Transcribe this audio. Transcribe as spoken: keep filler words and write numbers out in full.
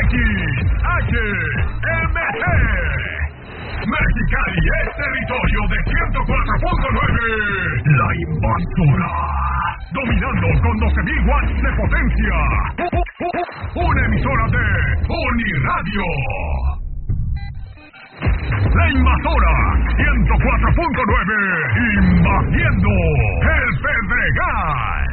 H M G. Mexicali es territorio de ciento cuatro punto nueve. La Invasora. Dominando con doce mil watts de potencia. Una emisora de Uniradio. La Invasora ciento cuatro punto nueve. Invadiendo el Pedregal.